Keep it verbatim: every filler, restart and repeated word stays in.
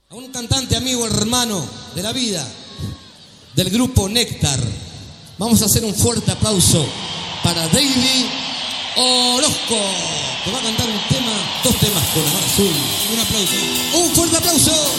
a un cantante amigo, hermano de la vida, del grupo Néctar. Vamos a hacer un fuerte aplauso para David Orozco, que va a cantar un tema, dos temas con Amar Azul. Un aplauso. Un fuerte aplauso.